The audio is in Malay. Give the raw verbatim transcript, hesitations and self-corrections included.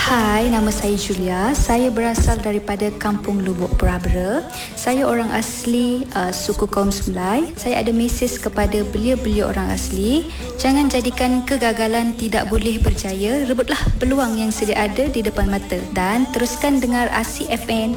Hai, nama saya Julia. Saya berasal daripada Kampung Lubuk Perbera. Saya orang asli uh, suku kaum Semulai. Saya ada mesej kepada belia-belia orang asli. Jangan jadikan kegagalan tidak boleh berjaya. Rebutlah peluang yang sedia ada di depan mata. Dan teruskan dengar Asik F M